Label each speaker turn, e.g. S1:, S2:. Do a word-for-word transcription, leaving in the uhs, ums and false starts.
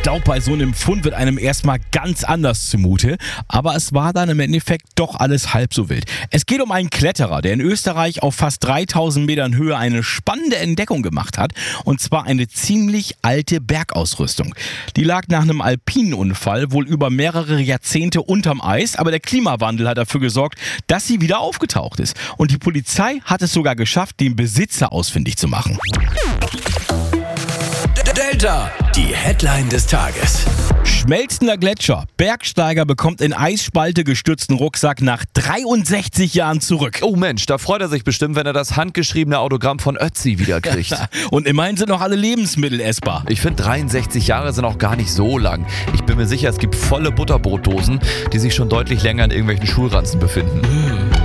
S1: glaube, bei so einem Fund wird einem erstmal ganz anders zumute. Aber es war dann im Endeffekt doch alles halb so wild. Es geht um einen Kletterer, der in Österreich auf fast dreitausend Metern Höhe eine spannende Entdeckung gemacht hat. Und zwar eine ziemlich alte Bergausrüstung. Die lag nach einem Alpinunfall wohl über mehrere Jahrzehnte unterm Eis. Aber der Klimawandel hat dafür gesorgt, dass sie wieder aufgetaucht ist. Und die Polizei hat es sogar geschafft, den Besitzer ausfindig zu machen.
S2: Delta, die Headline des Tages.
S1: Schmelzender Gletscher. Bergsteiger bekommt in Eisspalte gestützten Rucksack nach dreiundsechzig Jahren zurück.
S3: Oh Mensch, da freut er sich bestimmt, wenn er das handgeschriebene Autogramm von Ötzi wiederkriegt.
S1: Und immerhin sind noch alle Lebensmittel essbar.
S3: Ich finde, dreiundsechzig Jahre sind auch gar nicht so lang. Ich bin mir sicher, es gibt volle Butterbrotdosen, die sich schon deutlich länger in irgendwelchen Schulranzen befinden.